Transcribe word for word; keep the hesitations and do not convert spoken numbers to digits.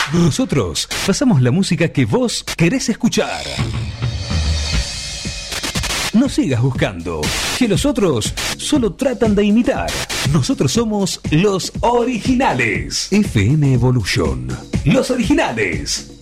Nosotros pasamos la música que vos querés escuchar. No sigas buscando, que los otros solo tratan de imitar. Nosotros somos los originales. F M Evolution. Los originales.